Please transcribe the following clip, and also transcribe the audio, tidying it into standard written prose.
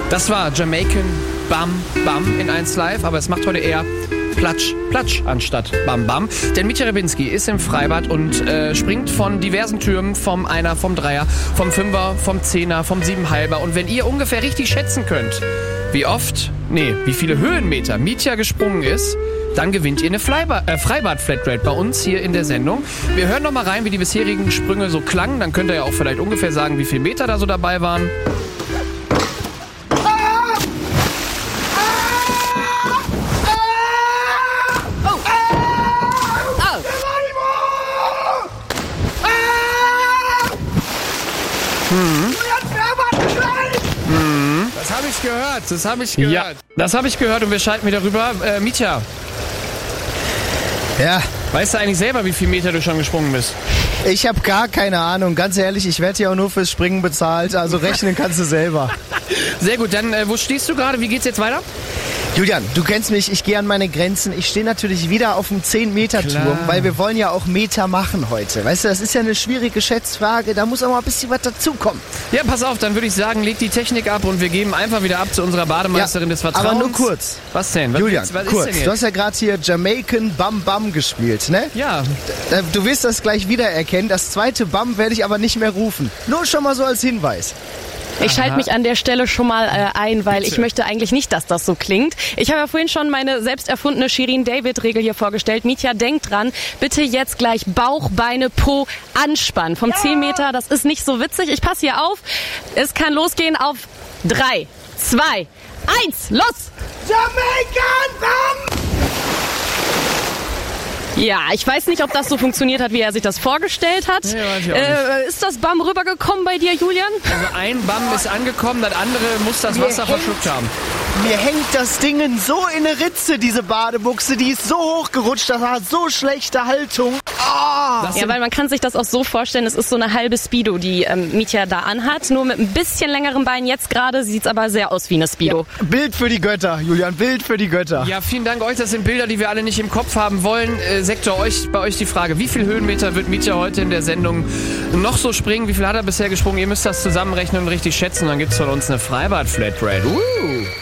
Das war Jamaican Bam Bam in 1 Live, aber es macht heute eher Platsch, Platsch anstatt Bam Bam. Denn Mitja Rebinski ist im Freibad und springt von diversen Türmen, vom Einer, vom Dreier, vom Fünfer, vom Zehner, vom Siebenhalber. Und wenn ihr ungefähr richtig schätzen könnt, wie viele Höhenmeter Mitja gesprungen ist, dann gewinnt ihr eine Freibad-Flatrate bei uns hier in der Sendung. Wir hören noch mal rein, wie die bisherigen Sprünge so klangen. Dann könnt ihr ja auch vielleicht ungefähr sagen, wie viele Meter da so dabei waren. Das habe ich gehört. Ja, das habe ich gehört und wir schalten wieder rüber. Mitja. Ja. Weißt du eigentlich selber, wie viele Meter du schon gesprungen bist? Ich habe gar keine Ahnung. Ganz ehrlich, ich werde hier auch nur fürs Springen bezahlt. Also rechnen kannst du selber. Sehr gut. Dann, wo stehst du gerade? Wie geht's jetzt weiter? Julian, du kennst mich, ich gehe an meine Grenzen. Ich stehe natürlich wieder auf dem 10-Meter-Turm, weil wir wollen ja auch Meter machen heute. Weißt du, das ist ja eine schwierige Schätzfrage, da muss auch mal ein bisschen was dazukommen. Ja, pass auf, dann würde ich sagen, leg die Technik ab und wir geben einfach wieder ab zu unserer Bademeisterin des Vertrauens. Aber nur kurz. Was denn? Julian, kurz. Du hast ja gerade hier Jamaican Bam Bam gespielt, ne? Ja. Du wirst das gleich wiedererkennen. Das zweite Bam werde ich aber nicht mehr rufen. Nur schon mal so als Hinweis. Ich schalte mich an der Stelle schon mal ein, weil ich möchte eigentlich nicht, dass das so klingt. Ich habe ja vorhin schon meine selbst erfundene Shirin-David-Regel hier vorgestellt. Mitja, denkt dran, bitte jetzt gleich Bauch, Beine, Po anspannen. Vom 10 Meter, das ist nicht so witzig. Ich passe hier auf. Es kann losgehen auf 3, 2, 1, los! Jamaican Bam! Ja, ich weiß nicht, ob das so funktioniert hat, wie er sich das vorgestellt hat. Nee, weiß ich auch nicht. Ist das Bam rübergekommen bei dir, Julian? Also ein Bam ist angekommen, das andere muss das Wasser verschluckt haben. Mir hängt das Ding so in eine Ritze, diese Badebuchse. Die ist so hochgerutscht, das hat so schlechte Haltung. Oh. Ja, weil man kann sich das auch so vorstellen, es ist so eine halbe Speedo, die Mitja da anhat. Nur mit ein bisschen längerem Bein. Jetzt gerade sieht es aber sehr aus wie eine Speedo. Ja, Bild für die Götter, Julian, Bild für die Götter. Ja, vielen Dank euch. Das sind Bilder, die wir alle nicht im Kopf haben wollen. Sektor, bei euch die Frage, wie viel Höhenmeter wird Mitja heute in der Sendung noch so springen? Wie viel hat er bisher gesprungen? Ihr müsst das zusammenrechnen und richtig schätzen. Dann gibt es von uns eine Freibad-Flatrate.